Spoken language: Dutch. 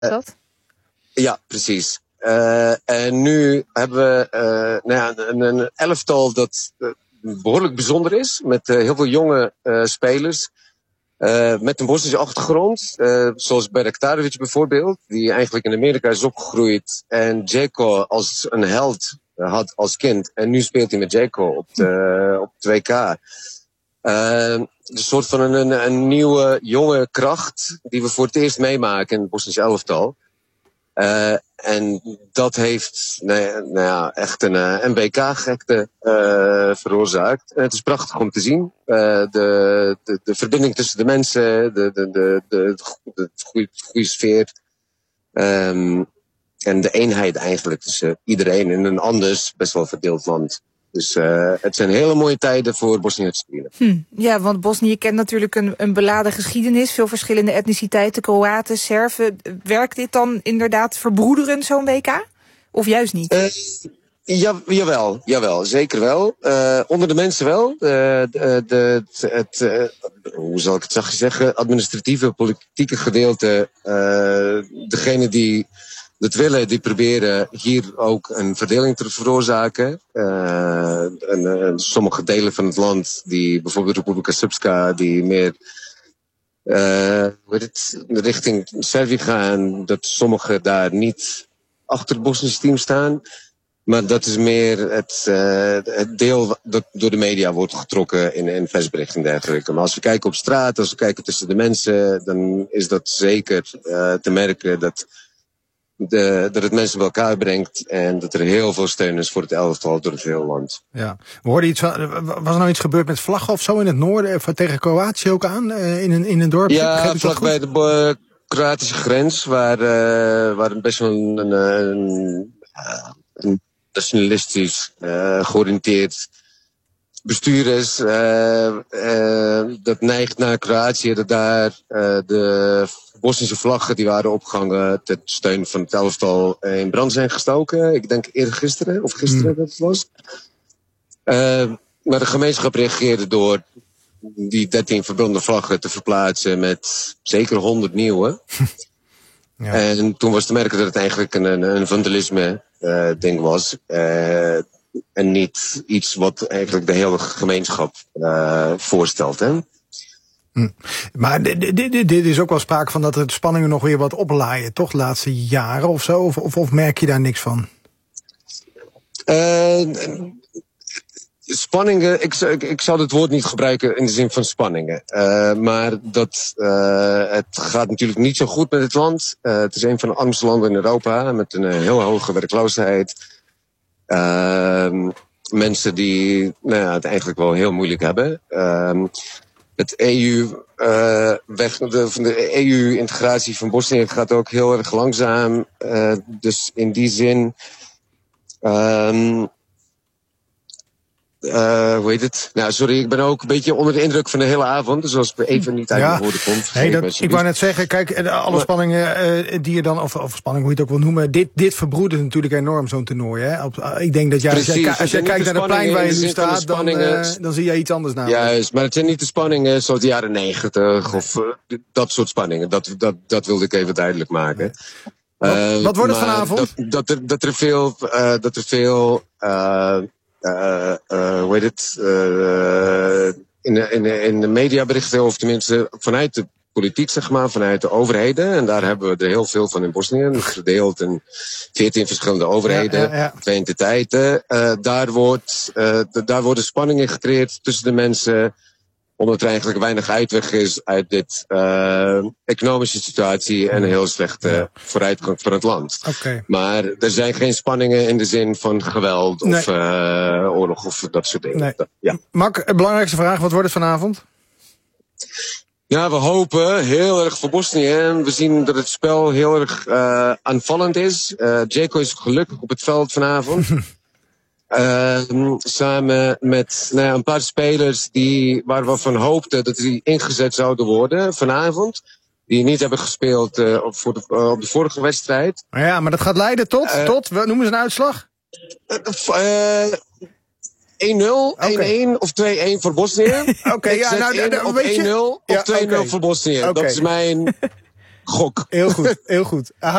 dat? Ja, precies. En nu hebben we een elftal dat behoorlijk bijzonder is. Met heel veel jonge spelers. Met een Bosnische achtergrond. Zoals Berektarovic bijvoorbeeld. Die eigenlijk in Amerika is opgegroeid. En Dzeko als een held had als kind. En nu speelt hij met Dzeko op het WK. Een soort van een nieuwe jonge kracht. Die we voor het eerst meemaken in het Bosnische elftal. En dat heeft echt een WK-gekte veroorzaakt. En het is prachtig om te zien. De verbinding tussen de mensen, de goede sfeer. En de eenheid eigenlijk tussen iedereen in een anders best wel verdeeld land. Dus het zijn hele mooie tijden voor Bosnië-Herzegovina. Ja, want Bosnië kent natuurlijk een beladen geschiedenis. Veel verschillende etniciteiten, Kroaten, Serven. Werkt dit dan inderdaad verbroederend, zo'n WK? Of juist niet? Jawel, zeker wel. Onder de mensen wel. Hoe zal ik het zachtjes zeggen? Administratieve, politieke gedeelte. Degene die dat willen, die proberen hier ook een verdeling te veroorzaken. Sommige delen van het land, die bijvoorbeeld Republika Srpska, die meer richting Servië gaan, dat sommigen daar niet achter het Bosnische team staan. Maar dat is meer het deel dat door de media wordt getrokken in persberichten en dergelijke. Maar als we kijken op straat, als we kijken tussen de mensen, dan is dat zeker te merken dat het mensen bij elkaar brengt en dat er heel veel steun is voor het elftal door het hele land. Ja, we hoorden iets van, was er nou iets gebeurd met vlaggen of zo in het noorden, tegen Kroatië ook aan, in een dorp? Ja, vlakbij de Kroatische grens, waar best wel een nationalistisch georiënteerd bestuur is. Dat neigt naar Kroatië, dat daar de Bosnische vlaggen die waren opgehangen ter steun van het elftal in brand zijn gestoken. Ik denk gisteren dat het was. Maar de gemeenschap reageerde door die 13 verbrande vlaggen te verplaatsen met zeker 100 nieuwe. Ja. En toen was te merken dat het eigenlijk een vandalisme ding was. En niet iets wat eigenlijk de hele gemeenschap voorstelt. Hè? Maar dit is ook wel sprake van dat de spanningen nog weer wat oplaaien, toch? De laatste jaren of zo? Of merk je daar niks van? Spanningen, ik zou het woord niet gebruiken in de zin van spanningen. Maar het gaat natuurlijk niet zo goed met het land. Het is een van de armste landen in Europa met een heel hoge werkloosheid. Mensen die het eigenlijk wel heel moeilijk hebben. Het van de EU-integratie van Bosnië gaat ook heel erg langzaam. Dus in die zin. Hoe heet het? Nou, sorry, ik ben ook een beetje onder de indruk van de hele avond. Dus als ik even niet uit mijn woorden kom. Ik wou net zeggen, kijk, alle spanningen die je dan, of spanning hoe je het ook wil noemen, dit verbroedert natuurlijk enorm, zo'n toernooi. Hè? Ik denk dat als jij kijkt naar de plein waar je nu staat, dan zie je iets anders namelijk. Juist, maar het zijn niet de spanningen zoals de jaren 90 of dat soort spanningen. Dat wilde ik even duidelijk maken. Wat wordt het vanavond? Dat er veel hoe heet het? In de mediaberichten, of tenminste vanuit de politiek, zeg maar, vanuit de overheden. En daar hebben we er heel veel van in Bosnië. Verdeeld in 14 verschillende overheden, 2 entiteiten. Daar worden spanningen gecreëerd tussen de mensen. Omdat er eigenlijk weinig uitweg is uit dit economische situatie en een heel slechte vooruitgang van het land. Okay. Maar er zijn geen spanningen in de zin van geweld of oorlog of dat soort dingen. Nee. Ja. Mak, belangrijkste vraag, wat wordt het vanavond? Ja, we hopen heel erg voor Bosnië. En we zien dat het spel heel erg aanvallend is. Dzeko is gelukkig op het veld vanavond. Samen met een paar spelers waar we van hoopten dat die ingezet zouden worden vanavond. Die niet hebben gespeeld op de vorige wedstrijd. Ja, maar dat gaat leiden tot noemen ze een uitslag? 1-0, 1-1 of 2-1 voor Bosnië. Oké, ja, nou, of 1-0 of 2-0 voor Bosnië. Okay. Dat is mijn gok. Heel goed, heel goed.